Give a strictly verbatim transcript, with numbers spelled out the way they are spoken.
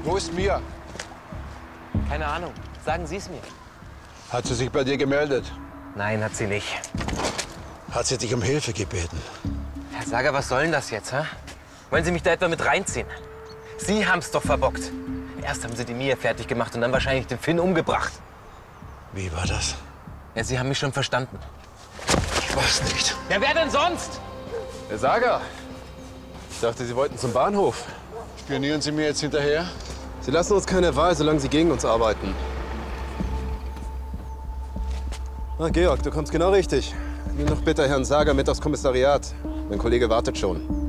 Wo ist Mia? Keine Ahnung. Sagen Sie es mir. Hat sie sich bei dir gemeldet? Nein, hat sie nicht. Hat sie dich um Hilfe gebeten? Herr Sager, was soll denn das jetzt, hä? Wollen Sie mich da etwa mit reinziehen? Sie haben's doch verbockt. Erst haben Sie die Mia fertig gemacht und dann wahrscheinlich den Finn umgebracht. Wie war das? Ja, Sie haben mich schon verstanden. Ich weiß nicht. Ja, wer denn sonst? Herr Sager, ich dachte, Sie wollten zum Bahnhof. Spionieren Sie mir jetzt hinterher? Sie lassen uns keine Wahl, solange Sie gegen uns arbeiten. Ah, Georg, du kommst genau richtig. Nimm doch bitte Herrn Sager mit aufs Kommissariat. Mein Kollege wartet schon.